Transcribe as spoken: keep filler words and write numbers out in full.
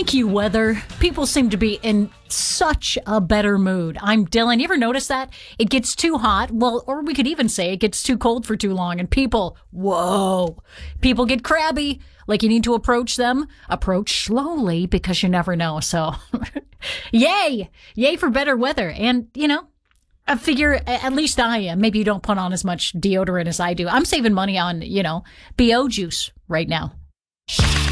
Thank you, weather. People seem to be in such a better mood. I'm Dylan. You ever notice that? It gets too hot. Well, or we could even say it gets too cold for too long. And people, whoa, people get crabby. Like you need to approach them. Approach slowly because you never know. So, yay. Yay for better weather. And, you know, I figure at least I am. Maybe you don't put on as much deodorant as I do. I'm saving money on, you know, B O juice right now.